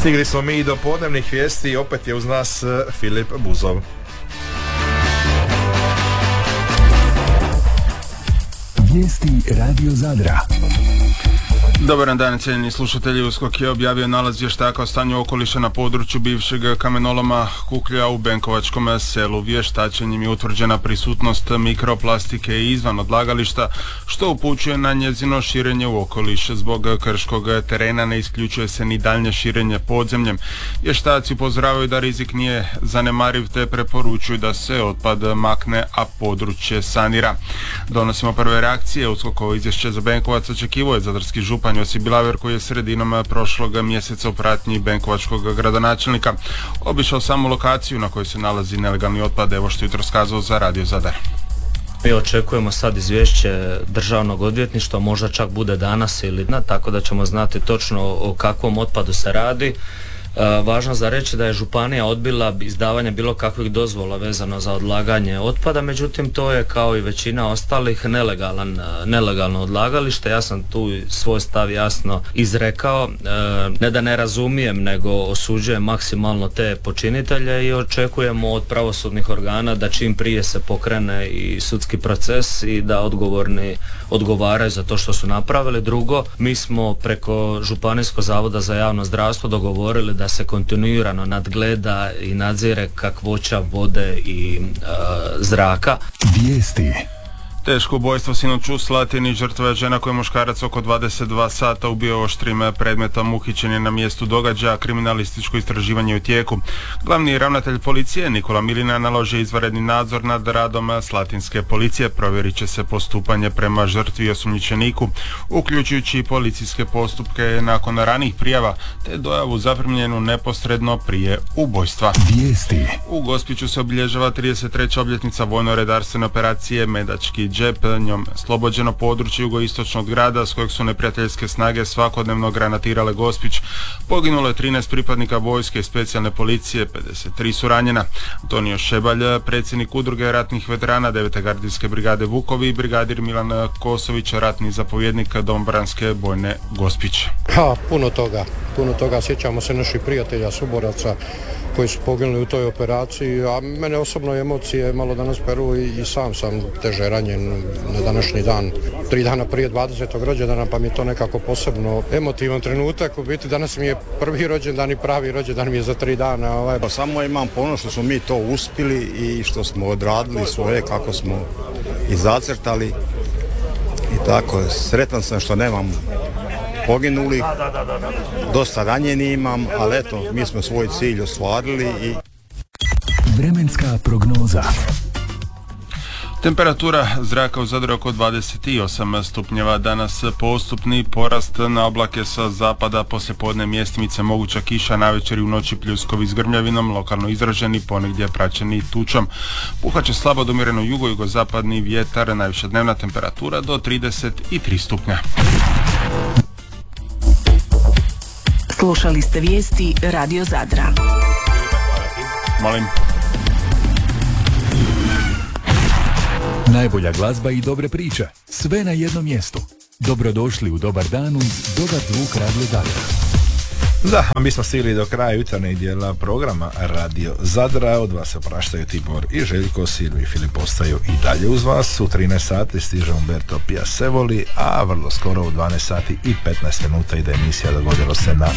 Stigli smo mi do podnevnih vijesti i opet je uz nas Filip Buzov. Vijesti Radio Zadra. Dobar dan, cijenjeni slušatelji. USKOK je objavio nalaz vještaka o stanju okoliša na području bivšeg kamenoloma Kuklja u Benkovačkom selu. Vještačenjem je utvrđena prisutnost mikroplastike izvan odlagališta, što upućuje na njezino širenje u okoliš. Zbog krškog terena ne isključuje se ni daljnje širenje podzemljem. Vještaci upozoravaju da rizik nije zanemariv te preporučuju da se otpad makne, a područje sanira. Donosimo prve reakcije. USKOK-ovo izvješće za Benkovac očekivao je zadarski župan Josip Bilaver, koji je sredinom prošlog mjeseca u pratnji benkovačkog gradonačelnika obišao samu lokaciju na kojoj se nalazi nelegalni otpad. Evo što je jutros kazao za Radio Zadar. Mi očekujemo sad izvješće državnog odvjetništva, možda čak bude danas ili tako da ćemo znati točno o kakvom otpadu se radi. Važno za reći da je županija odbila izdavanje bilo kakvih dozvola vezano za odlaganje otpada, međutim to je kao i većina ostalih nelegalno odlagalište. Ja sam tu svoj stav jasno izrekao, ne da ne razumijem, nego osuđujem maksimalno te počinitelje i očekujemo od pravosudnih organa da čim prije se pokrene i sudski proces i da odgovorni odgovaraju za to što su napravili. Drugo, mi smo preko Županijskog zavoda za javno zdravstvo dogovorili da se kontinuirano nadgleda i nadzire kakvoća vode i zraka. Vijesti. Teško ubojstvo sinoć u Slatini. Žrtva je žena koju je muškarac oko 22 sata ubio oštrim predmetom. Uhićen je na mjestu događaja. Kriminalističko istraživanje u tijeku. Glavni ravnatelj policije Nikola Milina naložio izvanredni nadzor nad radom slatinske policije. Provjerit će se postupanje prema žrtvi i osumnjičeniku, uključujući i policijske postupke nakon ranih prijava te dojavu zaprimljenu neposredno prije ubojstva. Vijesti. U Gospiću se obilježava 33. obljetnica vojno-redarstvene operacije Medački džep, njom slobođeno područje jugoistočnog grada s kojeg su neprijateljske snage svakodnevno granatirale Gospić. Poginulo je 13 pripadnika vojske i specijalne policije, 53 su ranjena. Antonio Šebalj, predsjednik udruge ratnih veterana 9. gardijske brigade Vukovi i brigadir Milan Kosović, ratni zapovjednik Domobranske bojne Gospić. Puno toga. Sjećamo se naših prijatelja, suboraca koji su poginuli u toj operaciji, a mene osobno emocije malo danas peru i sam sam teže ranjen na današnji dan. 3 dana prije 20. rođendana, pa mi je to nekako posebno emotivan trenutak. U biti danas mi je prvi rođendan i pravi rođendan mi je za 3 dana. Samo imam ponos što smo mi to uspjeli i što smo odradili svoje kako smo i zacrtali i tako. Sretan sam što nemam poginulih, dosta ranjeni imam, ali eto, mi smo svoj cilj ostvarili i... Vremenska prognoza. Temperatura zraka u Zadru oko 28 stupnjeva. Danas postupni porast na oblake sa zapada, poslijepodne mjestimice moguća kiša, navečer i u noći pljuskovi s grmljavinom, lokalno izraženi, ponegdje praćeni tučom. Puhaće slabo do umjereno jugozapadni vjetar, najviša dnevna temperatura do 33 stupnja. Slušali ste vijesti Radio Zadra. Molim. Najbolja glazba i dobre priče. Sve na jednom mjestu. Dobrodošli u Dobar dan uz dobar zvuk Radio Zadra. Da, mi smo stigli do kraja jutarnjeg dijela programa Radio Zadra. Od vas se opraštaju Tibor i Željko, Silvi i Filip ostaju i dalje uz vas. U 13 sati stiže Umberto Piacevoli, a vrlo skoro u 12 sati i 15 minuta ide emisija Dogodilo se na